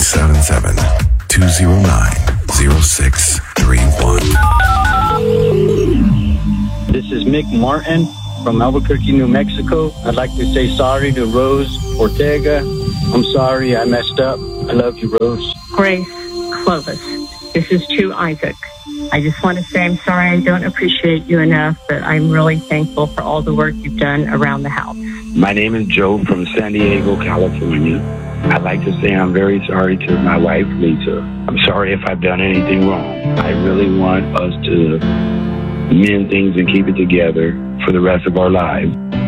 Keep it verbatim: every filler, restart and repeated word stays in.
seven seven, two zero nine, zero six three one. This is Mick Martin from Albuquerque, New Mexico. I'd like to say sorry to Rose Ortega. I'm sorry I messed up. I love you, Rose. Grace Clovis. This is to Isaac. I just want to say I'm sorry I don't appreciate you enough, but I'm really thankful for all the work you've done around the house. My name is Joe from San Diego, California. I'd like to say I'm very sorry to my wife, Lisa. I'm sorry if I've done anything wrong. I really want us to mend things and keep it together for the rest of our lives.